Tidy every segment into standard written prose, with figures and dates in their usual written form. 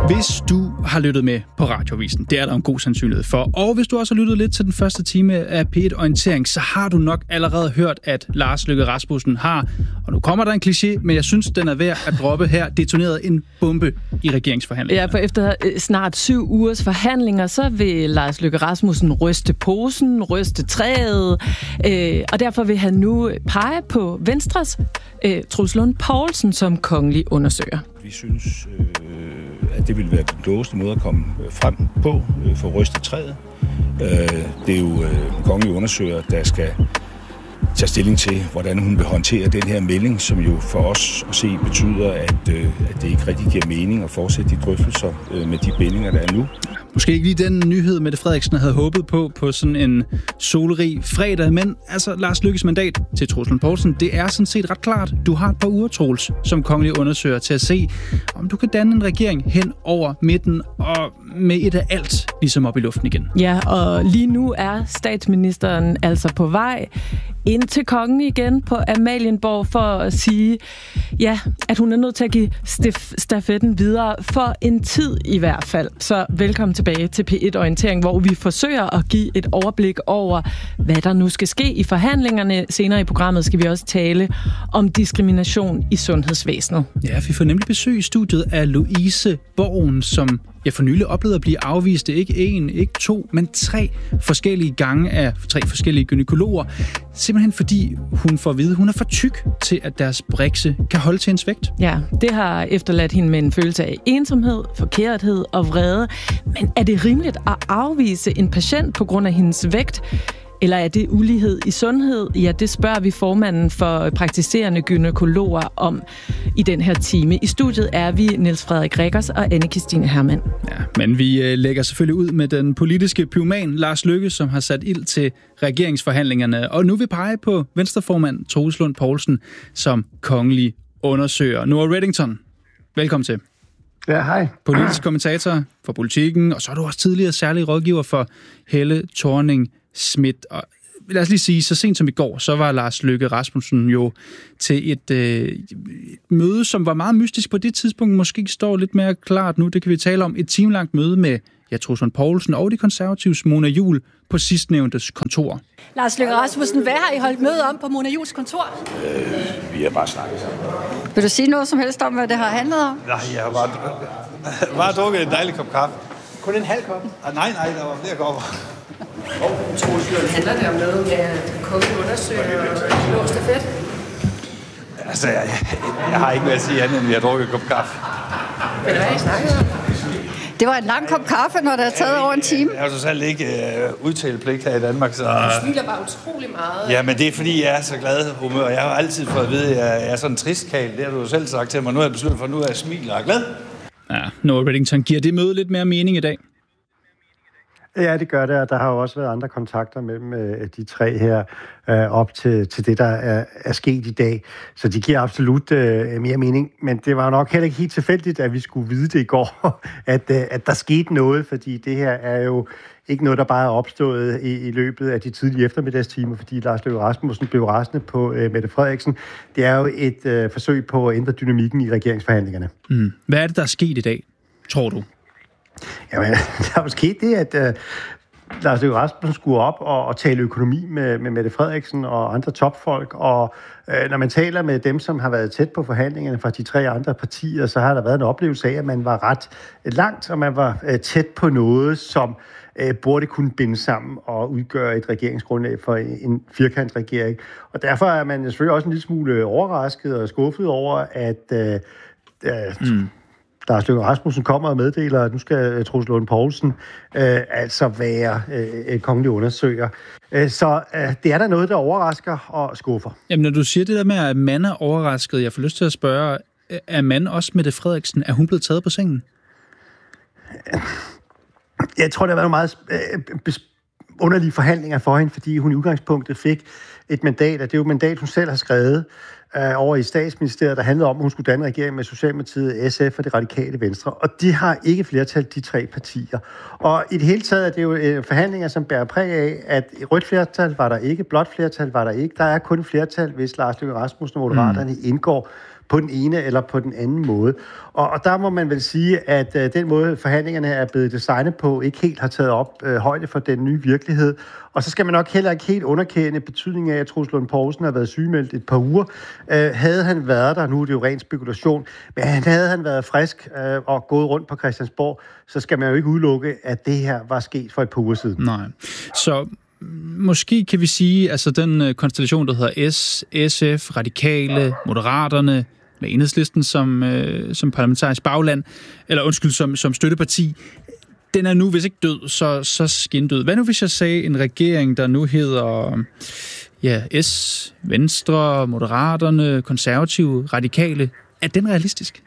Hvis du har lyttet med på Radioavisen, det er der en god sandsynlighed for. Og hvis du også har lyttet lidt til den første time af P1 Orientering, så har du nok allerede hørt, at Lars Løkke Rasmussen har, og nu kommer der en kliché, men jeg synes, den er værd at droppe her, detoneret en bombe i regeringsforhandlingerne. Ja, for efter snart 7 ugers forhandlinger, så vil Lars Løkke Rasmussen ryste posen, ryste træet, og derfor vil han nu pege på Venstres Troels Lund Poulsen som kongelig undersøger. Vi synes, at det ville være den klogeste måde at komme frem på for rystet træet. Det er jo en kongelig undersøger, der skal tage stilling til, hvordan hun vil håndtere den her melding, som jo for os at se betyder, at det ikke rigtig giver mening at fortsætte de drøftelser med de bindinger, der er nu. Måske ikke lige den nyhed, Mette Frederiksen havde håbet på sådan en solrig fredag, men altså Lars Løkkes mandat til Troels Lund Poulsen, det er sådan set ret klart. Du har et par uger, Troels, som kongelig undersøger til at se, om du kan danne en regering hen over midten og med et af alt ligesom op i luften igen. Ja, og lige nu er statsministeren altså på vej ind til kongen igen på Amalienborg for at sige, ja, at hun er nødt til at give stafetten videre for en tid i hvert fald. Så velkommen tilbage til P1 Orientering, hvor vi forsøger at give et overblik over, hvad der nu skal ske i forhandlingerne. Senere i programmet skal vi også tale om diskrimination i sundhedsvæsenet. Ja, vi får nemlig besøg i studiet af Louise Borgen, som jeg for nylig oplevede at blive afvist ikke 1, ikke 2, men 3 forskellige gange af 3 forskellige gynækologer. Simpelthen fordi hun får at vide, at hun er for tyk til, at deres brikse kan holde til hendes vægt. Ja, det har efterladt hende med en følelse af ensomhed, forkerthed og vrede. Men er det rimeligt at afvise en patient på grund af hendes vægt? Eller er det ulighed i sundhed? Ja, det spørger vi formanden for praktiserende gynækologer om i den her time. I studiet er vi Niels Frederik Rikkers og Anne-Kristine Hermann. Ja, men vi lægger selvfølgelig ud med den politiske pyroman Lars Løkke, som har sat ild til regeringsforhandlingerne. Og nu vil pege på venstreformand Troels Lund Poulsen som kongelig undersøger. Noah Reddington, velkommen til. Ja, hej. Politisk kommentator for Politikken, og så er du også tidligere særlig rådgiver for Helle Thorning-Schmidt. Og lad os lige sige, så sent som i går, så var Lars Løkke Rasmussen jo til et møde, som var meget mystisk på det tidspunkt, måske står lidt mere klart nu. Det kan vi tale om. Et timelangt møde med Troels Lund Poulsen og de konservatives Mona Juul på sidstnævntes kontor. Lars Løkke Rasmussen, hvad har I holdt møde om på Mona Juuls kontor? Vi har bare snakket sammen. Vil du sige noget som helst om, hvad det har handlet om? Nej, jeg har bare drukket en dejlig kop kaffe. Kun en halv kop? Nej, der var flere kopper. Troels, handler det om noget med kongelig undersøger og lå stafet? Altså, jeg har ikke været at sige andet, end vi har drukket en kop kaffe. Men hvad har I snakket om? Det var en lang kop kaffe, når det er taget over en time. Jeg har jo så selv ikke udtalepligt her i Danmark, så... Du smiler bare utrolig meget. Ja, men det er fordi, jeg er så glad humør. Jeg har altid fået at vide, at jeg er sådan en tristkal. Det har du jo selv sagt til mig. Nu har jeg besluttet for, nu er jeg smiler og er glad. Ja, Noah Reddington, giver det møde lidt mere mening i dag? Ja, det gør det, og der har jo også været andre kontakter mellem de 3 her op til det, der er sket i dag. Så de giver absolut mere mening, men det var nok heller ikke helt tilfældigt, at vi skulle vide det i går, at der skete noget, fordi det her er jo ikke noget, der bare er opstået i løbet af de tidlige eftermiddagstimer, fordi Lars Løkke Rasmussen blev rasende på Mette Frederiksen. Det er jo et forsøg på at ændre dynamikken i regeringsforhandlingerne. Hvad er det, der er sket i dag, tror du? Jamen, der er jo sket det, at Lars Løkke Rasmussen skulle op og tale økonomi med Mette Frederiksen og andre topfolk, og når man taler med dem, som har været tæt på forhandlingerne fra de 3 andre partier, så har der været en oplevelse af, at man var ret langt, og man var tæt på noget, som burde kunne binde sammen og udgøre et regeringsgrundlag for en firkantregering. Og derfor er man selvfølgelig også en lille smule overrasket og skuffet over, at Lars Løkke Rasmussen kommer og meddeler, at nu skal Troels Lund Poulsen altså være kongelig undersøger. Så det er der noget, der overrasker og skuffer. Jamen, når du siger det der med, at man er overrasket, jeg får lyst til at spørge, er man også Mette Frederiksen? Er hun blevet taget på sengen? Jeg tror, der var nogle meget underlige forhandlinger for hende, fordi hun i udgangspunktet fik et mandat, og det er jo et mandat, hun selv har skrevet over i Statsministeriet, der handlede om, at hun skulle danne regering med Socialdemokratiet, SF og det radikale Venstre. Og de har ikke flertal, de 3 partier. Og i det hele taget er det jo forhandlinger, som bærer præg af, at rødt flertal var der ikke, blåt flertal var der ikke. Der er kun flertal, hvis Lars Løkke Rasmussen og Moderaterne indgår på den ene eller på den anden måde. Og der må man vel sige, at den måde forhandlingerne er blevet designet på, ikke helt har taget højde for den nye virkelighed. Og så skal man nok heller ikke helt underkende betydningen af, at Troels Lund Poulsen har været sygemeldt et par uger. Havde han været der, nu er det jo ren spekulation, men havde han været frisk og gået rundt på Christiansborg, så skal man jo ikke udelukke, at det her var sket for et par uger siden. Nej. Så måske kan vi sige, altså den konstellation, der hedder SF, Radikale, Moderaterne, med Enhedslisten som parlamentarisk bagland, eller undskyld, som støtteparti, den er nu, hvis ikke død, så skindød. Hvad nu, hvis jeg sagde en regering, der nu hedder Venstre, Moderaterne, Konservative, Radikale, er den realistisk?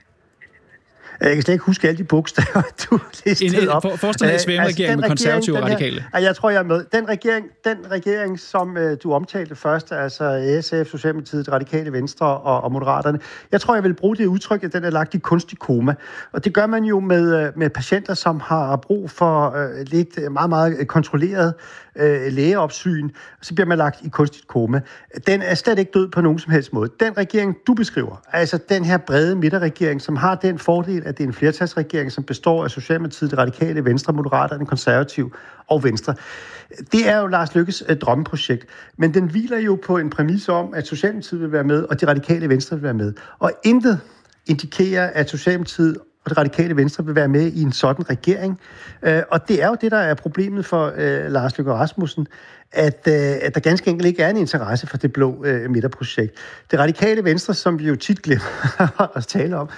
Jeg kan slet ikke huske alle de bogstaver, du listede op. Forestil dig en SVM-regering med konservative og radikale. Jeg tror, jeg er med. Den regering, som du omtalte først, altså SF, Socialdemokratiet, Radikale Venstre og Moderaterne, jeg tror, jeg vil bruge det udtryk, at den er lagt i kunstig koma. Og det gør man jo med patienter, som har brug for lidt meget, meget kontrolleret lægeopsyn, så bliver man lagt i kunstigt koma. Den er slet ikke død på nogen som helst måde. Den regering, du beskriver, altså den her brede midterregering, som har den fordel, at det er en flertalsregering, som består af Socialdemokratiet, det Radikale Venstre, Moderaterne, Konservative og Venstre. Det er jo Lars Løkkes drømmeprojekt, men den hviler jo på en præmis om, at Socialdemokratiet vil være med, og det Radikale Venstre vil være med. Og intet indikerer, at Socialdemokratiet og det Radikale Venstre vil være med i en sådan regering. Og det er jo det, der er problemet for Lars Løkke Rasmussen, at der ganske enkelt ikke er en interesse for det blå midterprojekt. Det Radikale Venstre, som vi jo tit glemmer at tale om,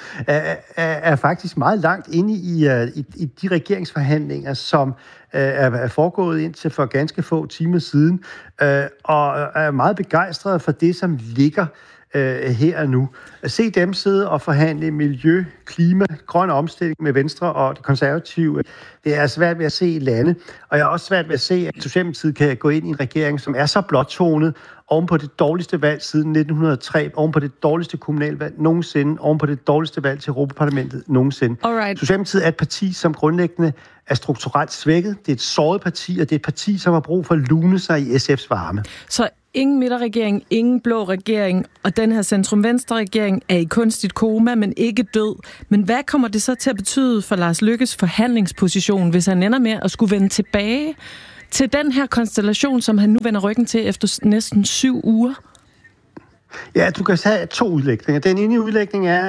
er faktisk meget langt inde i de regeringsforhandlinger, som er foregået indtil for ganske få timer siden, og er meget begejstrede for det, som ligger her og nu. At se dem sidde og forhandle miljø, klima, grøn omstilling med Venstre og det konservative, det er svært ved at se i lande. Og jeg er også svært ved at se, at Socialdemokratiet kan gå ind i en regering, som er så blåtonet, oven på det dårligste valg siden 1903, oven på det dårligste kommunalvalg nogensinde, oven på det dårligste valg til Europaparlamentet nogensinde. Alright. Socialdemokratiet er et parti, som grundlæggende er strukturelt svækket. Det er et såret parti, og det er et parti, som har brug for at lune sig i SF's varme. Så ingen midterregering, ingen blå regering, og den her centrum-venstre-regering er i kunstigt koma, men ikke død. Men hvad kommer det så til at betyde for Lars Løkkes forhandlingsposition, hvis han ender med at skulle vende tilbage til den her konstellation, som han nu vender ryggen til efter næsten 7 uger? Ja, du kan have 2 udlægninger. Den ene udlægning er,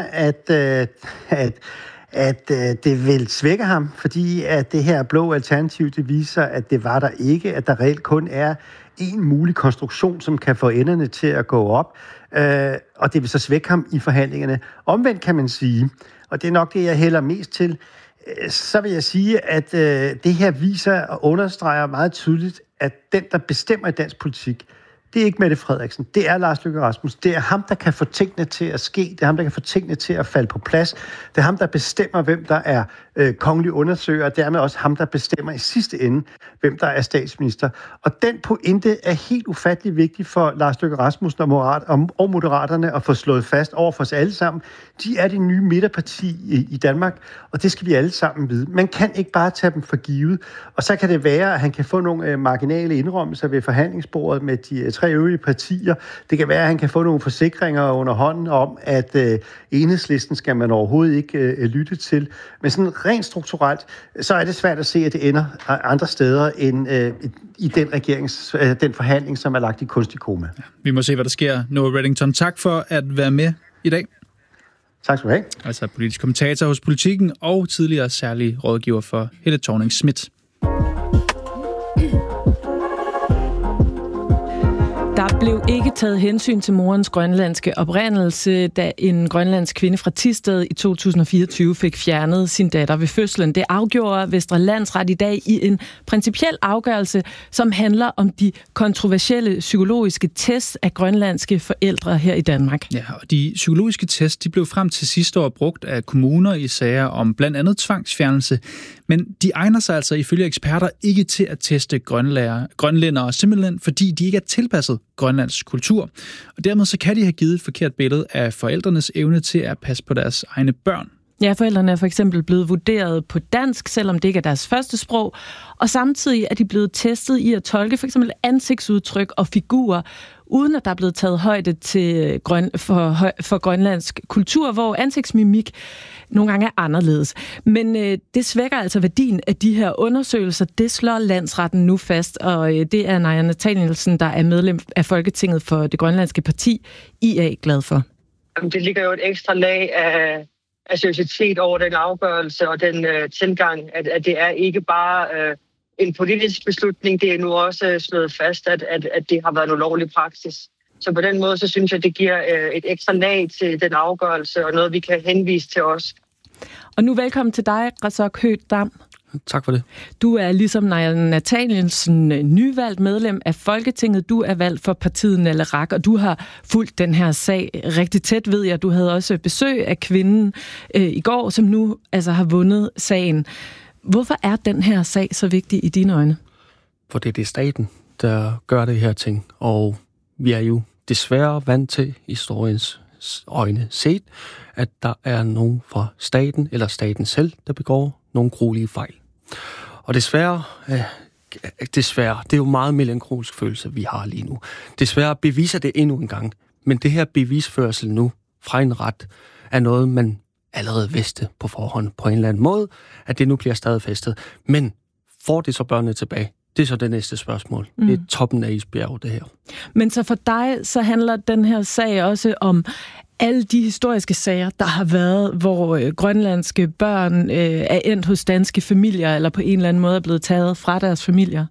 at det vil svække ham, fordi at det her blå alternativ, det viser, at det var der ikke, at der reelt kun er en mulig konstruktion, som kan få enderne til at gå op, og det vil så svække ham i forhandlingerne. Omvendt kan man sige, og det er nok det, jeg hælder mest til, så vil jeg sige, at det her viser og understreger meget tydeligt, at den, der bestemmer i dansk politik, det er ikke Mette Frederiksen, det er Lars Løkke Rasmussen. Det er ham, der kan få tingene til at ske. Det er ham, der kan få tingene til at falde på plads. Det er ham, der bestemmer, hvem der er kongelig undersøger, og dermed også ham, der bestemmer i sidste ende, hvem der er statsminister. Og den pointe er helt ufattelig vigtig for Lars Løkke Rasmussen og Moderaterne at få slået fast over for os alle sammen. De er det nye midterparti i Danmark, og det skal vi alle sammen vide. Man kan ikke bare tage dem for givet, og så kan det være, at han kan få nogle marginale indrømmelser ved forhandlingsbordet med de 3 øvrige partier. Det kan være, at han kan få nogle forsikringer under hånden om, at Enhedslisten skal man overhovedet ikke lytte til. Men sådan rent strukturelt, så er det svært at se, at det ender andre steder end i den forhandling, som er lagt i kunstig koma. Ja, vi må se, hvad der sker. Noah Reddington, tak for at være med i dag. Tak skal du have. Altså politisk kommentator hos Politiken og tidligere særlig rådgiver for Helle Thorning-Schmidt. Der blev ikke taget hensyn til morens grønlandske oprindelse, da en grønlandsk kvinde fra Thisted i 2024 fik fjernet sin datter ved fødslen. Det afgjorde Vestre Landsret i dag i en principiel afgørelse, som handler om de kontroversielle psykologiske tests af grønlandske forældre her i Danmark. Ja, og de psykologiske tests, de blev frem til sidste år brugt af kommuner i sager om blandt andet tvangsfjernelse, men de egner sig altså ifølge eksperter ikke til at teste grønlændere, simpelthen fordi de ikke er tilpasset Grønlands kultur. Og dermed så kan de have givet et forkert billede af forældrenes evne til at passe på deres egne børn. Ja, forældrene er for eksempel blevet vurderet på dansk, selvom det ikke er deres første sprog, og samtidig er de blevet testet i at tolke for eksempel ansigtsudtryk og figurer, uden at der er blevet taget højde til for grønlandsk kultur, hvor ansigtsmimik nogle gange er anderledes. Men det svækker altså værdien af de her undersøgelser. Det slår landsretten nu fast, og det er Naja Nathanielsen, der er medlem af Folketinget for det grønlandske parti, IA, glad for. Det ligger jo et ekstra lag af seriøsitet over den afgørelse og den tilgang, at det er ikke bare en politisk beslutning, det er nu også slået fast, at det har været en ulovlig praksis. Så på den måde, så synes jeg, det giver et ekstra lag til den afgørelse, og noget, vi kan henvise til os. Og nu velkommen til dig, Razok Høgh Dam. Tak for det. Du er ligesom Naja Nathanielsen nyvalgt medlem af Folketinget. Du er valgt for partiet Naleraq, og du har fulgt den her sag rigtig tæt, ved jeg. Du havde også besøg af kvinden i går, som nu altså har vundet sagen. Hvorfor er den her sag så vigtig i dine øjne? For det er staten, der gør det her ting, og vi er jo desværre vant til historiens øjne set, at der er nogen fra staten eller staten selv, der begår nogle gruelige fejl. Og desværre, det er jo meget melankolsk følelse, vi har lige nu. Desværre beviser det endnu en gang, men det her bevisførsel nu fra en ret er noget, man allerede vidste på forhånd på en eller anden måde, at det nu bliver stadfæstet. Men får det så børnene tilbage? Det er så det næste spørgsmål. Det er toppen af isbjerget, det her. Men så for dig, så handler den her sag også om alle de historiske sager, der har været, hvor grønlandske børn er endt hos danske familier, eller på en eller anden måde er blevet taget fra deres familier.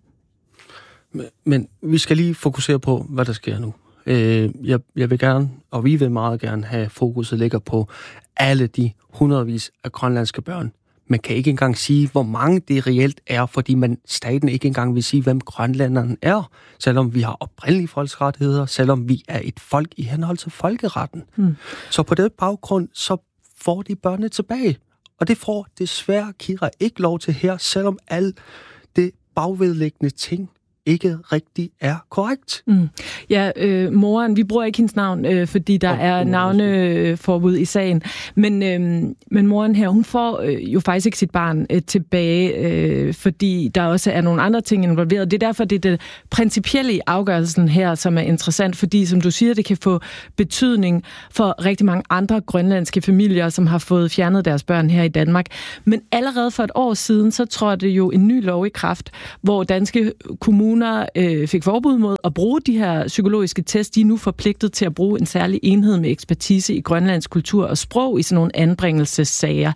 Men vi skal lige fokusere på, hvad der sker nu. Jeg vil gerne, og vi vil meget gerne have fokuset ligger på alle de hundredvis af grønlandske børn. Man kan ikke engang sige, hvor mange det reelt er, fordi staten ikke engang vil sige, hvem grønlænderne er, selvom vi har oprindelige folksrettigheder, selvom vi er et folk i henhold til folkeretten. Så på den baggrund, så får de børnene tilbage. Og det får desværre Kira ikke lov til her, selvom alt det bagvedliggende ting ikke rigtig er korrekt. Ja, moren, vi bruger ikke hendes navn, fordi der er navneforbud i sagen. Men moren her, hun får jo faktisk ikke sit barn tilbage, fordi der også er nogle andre ting involveret. Det er derfor, det er det principielle i afgørelsen her, som er interessant, fordi, som du siger, det kan få betydning for rigtig mange andre grønlandske familier, som har fået fjernet deres børn her i Danmark. Men allerede for et år siden, så trådte jo en ny lov i kraft, hvor danske kommuner fik forbud mod at bruge de her psykologiske test. De er nu forpligtet til at bruge en særlig enhed med ekspertise i grønlandsk kultur og sprog i sådan nogle anbringelsessager.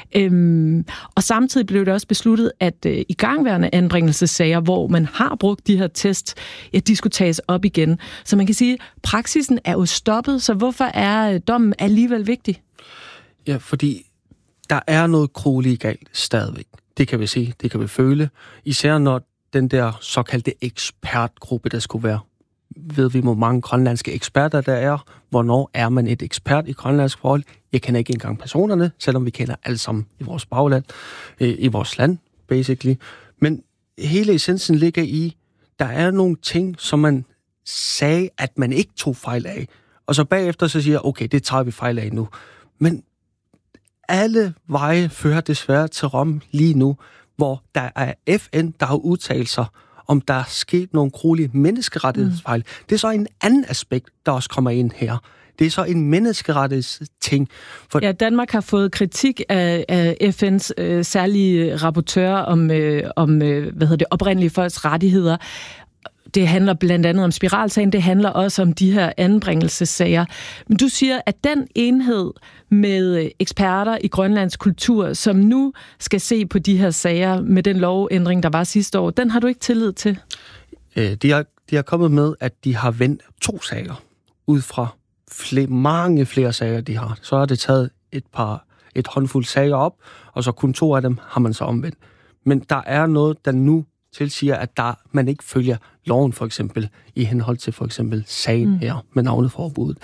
Og samtidig blev det også besluttet, at igangværende anbringelsessager, hvor man har brugt de her test, ja, de skulle tages op igen. Så man kan sige, at praksisen er jo stoppet, så hvorfor er dommen alligevel vigtig? Ja, fordi der er noget grueligt galt stadigvæk. Det kan vi se, det kan vi føle. Især når den der såkaldte ekspertgruppe, der skulle være. Ved vi, hvor mange grønlandske eksperter der er? Hvornår er man et ekspert i grønlandsk forhold? Jeg kender ikke engang personerne, selvom vi kender alle sammen i vores bagland, i vores land, basically. Men hele essensen ligger i, der er nogle ting, som man sagde, at man ikke tog fejl af. Og så bagefter så siger okay, det tager vi fejl af nu. Men alle veje fører desværre til Rom lige nu, hvor der er FN, der har udtalt sig, om der er sket nogle gruelige menneskerettighedsfejl. Det er så en anden aspekt, der også kommer ind her. Det er så en menneskerettighedsting. Ja, Danmark har fået kritik af FN's særlige rapportør om oprindelige folks rettigheder. Det handler blandt andet om spiralsagen, det handler også om de her anbringelsessager. Men du siger, at den enhed med eksperter i grønlandsk kultur, som nu skal se på de her sager med den lovændring, der var sidste år, den har du ikke tillid til? De har kommet med, at de har vendt 2 sager ud fra mange flere sager, de har. Så har det taget et håndfuld sager op, og så kun 2 af dem har man så omvendt. Men der er noget, der nu tilsiger, at man ikke følger loven, for eksempel, i henhold til for eksempel sagen her med navneforbuddet.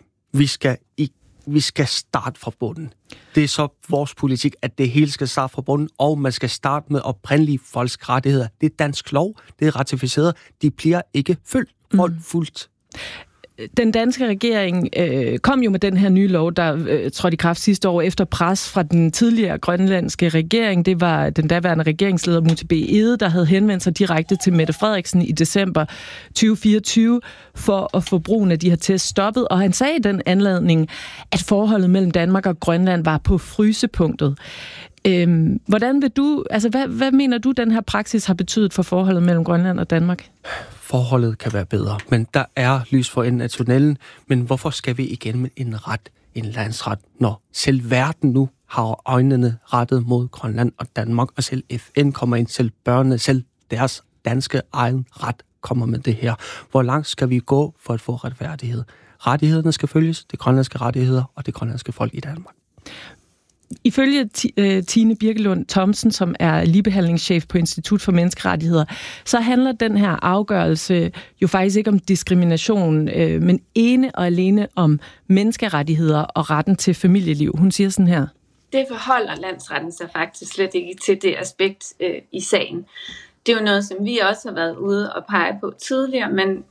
Vi skal starte fra bunden. Det er så vores politik, at det hele skal starte fra bunden, og man skal starte med oprindelige folks rettigheder. Det er dansk lov, det er ratificeret, de bliver ikke fuldt. den danske regering kom jo med den her nye lov, der trådte i kraft sidste år efter pres fra den tidligere grønlandske regering. Det var den daværende regeringsleder Muté B. Egede, der havde henvendt sig direkte til Mette Frederiksen i december 2024 for at få brugen af de her tests stoppet. Og han sagde i den anledning, at forholdet mellem Danmark og Grønland var på frysepunktet. Hvordan vil du, altså hvad mener du, den her praksis har betydet for forholdet mellem Grønland og Danmark? Forholdet kan være bedre, men der er lys for enden af tunnelen. Men hvorfor skal vi igennem en landsret, når selv verden nu har øjnene rettet mod Grønland og Danmark, og selv FN kommer ind, selv børnene, selv deres danske egen ret kommer med det her. Hvor langt skal vi gå for at få retfærdighed? Rettighederne skal følges, de grønlandske rettigheder og det grønlandske folk i Danmark. Ifølge Tine Birkelund Thomsen, som er ligebehandlingschef på Institut for Menneskerettigheder, så handler den her afgørelse jo faktisk ikke om diskrimination, men ene og alene om menneskerettigheder og retten til familieliv. Hun siger sådan her. Det forholder landsretten sig faktisk slet ikke til det aspekt i sagen. Det er jo noget, som vi også har været ude og pege på tidligere,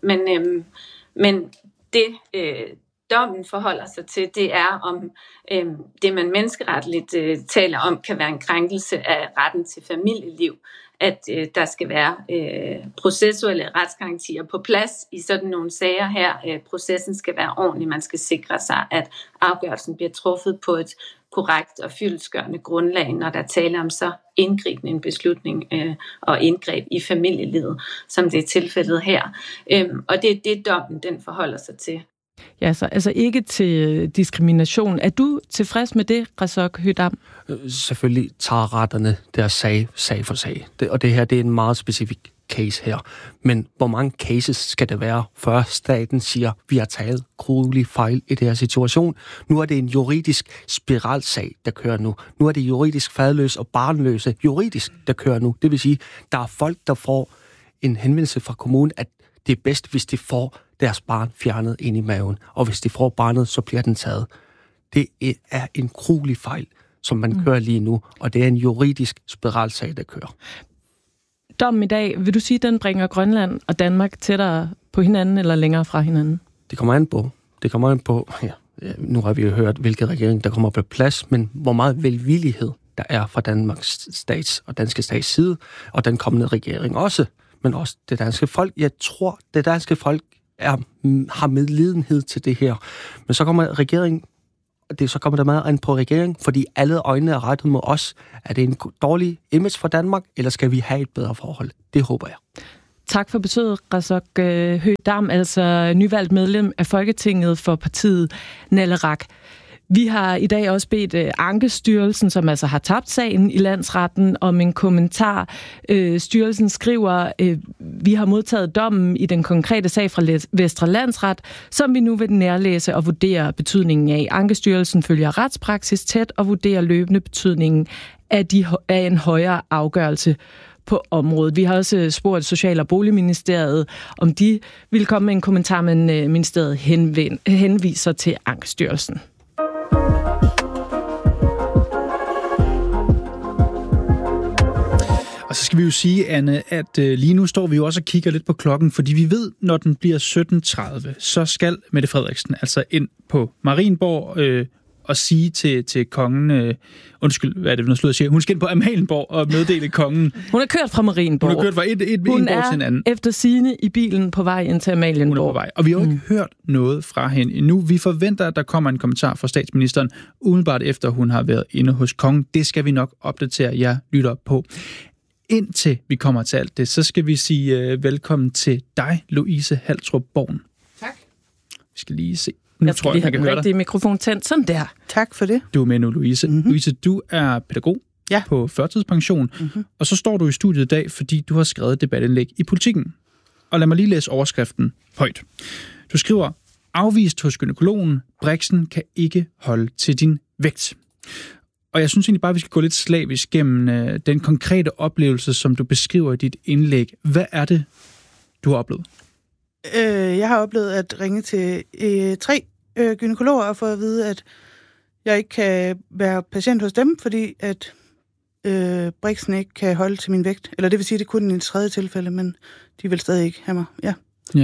men det dommen forholder sig til, det er om det, man menneskeretligt taler om, kan være en krænkelse af retten til familieliv, at der skal være processuelle retsgarantier på plads i sådan nogle sager her. Processen skal være ordentlig, man skal sikre sig, at afgørelsen bliver truffet på et korrekt og fyldestgørende grundlag, når der taler om så indgribende en beslutning og indgreb i familielivet, som det er tilfældet her. Og det er det, dommen den forholder sig til. Ja, så altså ikke til diskrimination. Er du tilfreds med det, Razok Hødam? Selvfølgelig tager retterne deres sag for sag. Og det her, det er en meget specifik case her. Men hvor mange cases skal det være, før staten siger, vi har taget gruelig fejl i det her situation? Nu er det en juridisk spiralsag, der kører nu. Nu er det juridisk faderløse og barnløse juridisk, der kører nu. Det vil sige, der er folk, der får en henvendelse fra kommunen, at det er bedst, hvis de får deres barn fjernet ind i maven. Og hvis de får barnet, så bliver den taget. Det er en gruelig fejl, som man kører lige nu. Og det er en juridisk spiralsag, der kører. Dommen i dag, vil du sige, den bringer Grønland og Danmark tættere på hinanden eller længere fra hinanden? Det kommer an på, ja, nu har vi jo hørt, hvilke regering der kommer på plads, men hvor meget velvillighed der er fra Danmarks stats og danske stats side, og den kommende regering også, men også det danske folk. Jeg tror, det danske folk har medlidenhed til det her. Men så kommer regeringen, så kommer der meget an på regeringen, fordi alle øjnene er rettet mod os. Er det en dårlig image for Danmark, eller skal vi have et bedre forhold? Det håber jeg. Tak for besøget, Razok Hødam, altså nyvalgt medlem af Folketinget for partiet Naleraq. Vi har i dag også bedt Ankestyrelsen, som altså har tabt sagen i landsretten, om en kommentar. Styrelsen skriver, vi har modtaget dommen i den konkrete sag fra Vestre Landsret, som vi nu vil nærlæse og vurdere betydningen af. Ankestyrelsen følger retspraksis tæt og vurderer løbende betydningen af en højere afgørelse på området. Vi har også spurgt Social- og Boligministeriet, om de vil komme med en kommentar, men ministeriet henviser til Ankestyrelsen. Og så skal vi jo sige, Anne, at lige nu står vi jo også og kigger lidt på klokken, fordi vi ved, når den bliver 17.30, så skal Mette Frederiksen altså ind på Marienborg og sige til kongen, undskyld, hvad er det, når jeg siger? Hun skal ind på Amalienborg og meddele kongen. Hun er kørt fra Marienborg. Hun er kørt fra en borg til en anden. Efter sigende i bilen på vej ind til Amalienborg. Hun er på vej. Og vi har jo ikke hørt noget fra hende endnu. Vi forventer, at der kommer en kommentar fra statsministeren, umiddelbart efter hun har været inde hos kongen. Det skal vi nok opdatere jer lytter på. Indtil vi kommer til alt det, så skal vi sige velkommen til dig, Louise Haltrup Borgen. Tak. Vi skal lige se. Jeg skal lige have den rigtige mikrofon tændt. Sådan der. Tak for det. Du er med nu, Louise. Mm-hmm. Louise, du er pædagog på førtidspension, og så står du i studiet i dag, fordi du har skrevet et debatindlæg i Politikken. Og lad mig lige læse overskriften højt. Du skriver, afvist hos gynækologen, Brixen kan ikke holde til din vægt. Og jeg synes egentlig bare, at vi skal gå lidt slavisk gennem den konkrete oplevelse, som du beskriver i dit indlæg. Hvad er det, du har oplevet? Jeg har oplevet at ringe til 3 gynækologer og få at vide, at jeg ikke kan være patient hos dem, fordi at Brixen ikke kan holde til min vægt. Eller det vil sige, at det er kun i et 3. tilfælde, men de vil stadig ikke have mig. Ja.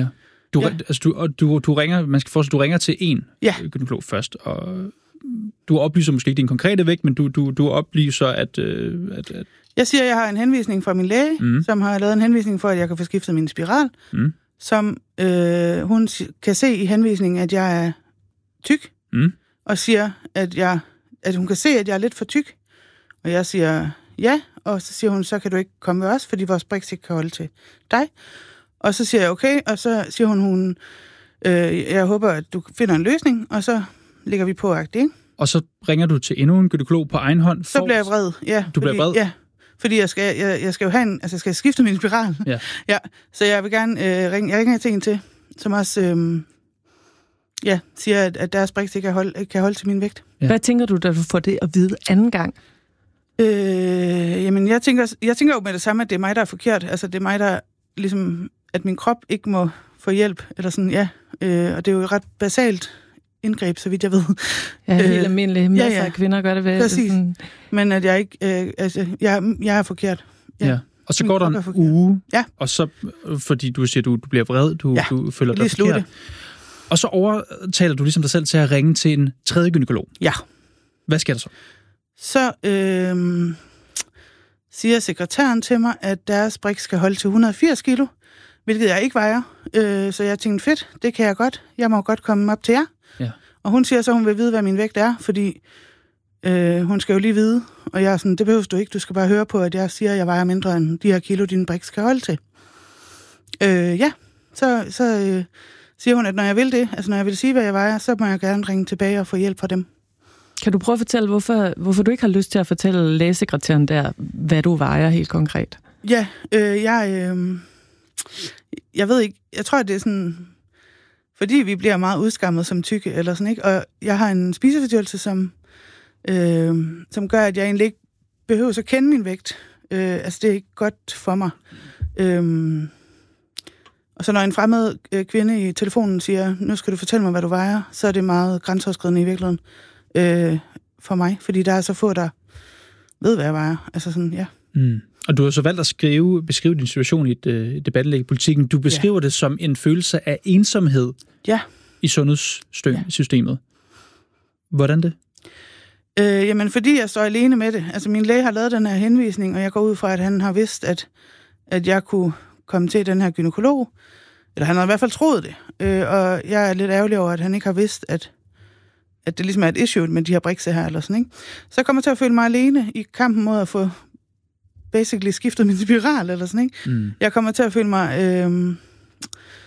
Du ringer, man skal forstå, du ringer til en gynekolog først, og du oplyser måske ikke din konkrete vægt, men du oplyser, at... Jeg siger, at jeg har en henvisning fra min læge, som har lavet en henvisning for, at jeg kan få skiftet min spiral, som hun kan se i henvisningen, at jeg er tyk, og siger, at hun kan se, at jeg er lidt for tyk. Og jeg siger ja, og så siger hun, så kan du ikke komme med os, fordi vores Brix ikke kan holde til dig. Og så siger jeg okay, og så siger hun jeg håber, at du finder en løsning, og så ligger vi på agtigt, ikke? Og så ringer du til endnu en gynekolog på egen hånd? Så bliver jeg vred, ja. Du bliver vred? Ja, fordi jeg skal jo have jeg skal skifte min spiral. Ja. Så jeg vil gerne ringe. Jeg ringer til en til, som også siger, at deres Brix ikke kan holde til min vægt. Ja. Hvad tænker du, da du får det at vide anden gang? Jamen, jeg tænker jo med det samme, at det er mig, der er forkert. Altså, det er mig, der ligesom, at min krop ikke må få hjælp, eller sådan, og det er jo et ret basalt indgreb, så vidt jeg ved. Ja, helt almindeligt. Masser af kvinder gør det ved. Præcis. Men at jeg ikke, jeg er forkert. Ja. Og så går der en uge, og så, fordi du siger, du bliver vred, du føler dig forkert. Og så overtaler du ligesom dig selv til at ringe til en tredje gynekolog. Ja. Hvad sker der så? Så siger sekretæren til mig, at deres Brix skal holde til 180 kilo, hvilket jeg ikke vejer. Så jeg tænkte, fedt, det kan jeg godt. Jeg må godt komme op til jer. Ja. Og hun siger så, hun vil vide, hvad min vægt er, fordi hun skal jo lige vide. Og jeg er sådan, det behøver du ikke. Du skal bare høre på, at jeg siger, at jeg vejer mindre end de her kilo, din Brix skal holde til. Så siger hun, at når jeg vil det, altså når jeg vil sige, hvad jeg vejer, så må jeg gerne ringe tilbage og få hjælp fra dem. Kan du prøve at fortælle, hvorfor du ikke har lyst til at fortælle lægesekretæren der, hvad du vejer helt konkret? Ja, jeg ved ikke, jeg tror, det er sådan, fordi vi bliver meget udskammet som tykke, eller sådan, ikke? Og jeg har en spiseforstyrrelse, som gør, at jeg egentlig ikke behøver at kende min vægt. Altså, det er ikke godt for mig. Og så når en fremmed kvinde i telefonen siger, nu skal du fortælle mig, hvad du vejer, så er det meget grænseoverskridende i virkeligheden for mig, fordi der er så få, der ved, hvad jeg vejer. Altså sådan, ja. Og du har så valgt at beskrive din situation i et debatindlæg i Politiken. Du beskriver det som en følelse af ensomhed i sundhedssystemet. Hvordan det? Jamen, fordi jeg står alene med det. Altså, min læge har lavet den her henvisning, og jeg går ud fra, at han har vidst, at jeg kunne komme til den her gynekolog. Eller han har i hvert fald troet det. Og jeg er lidt ærgerlig over, at han ikke har vidst, at det ligesom er et issue med de her Brix'e her, eller sådan, ikke? Så jeg kommer til at føle mig alene i kampen mod at få basically skiftet min spiral, eller sådan, ikke? Jeg kommer til at føle mig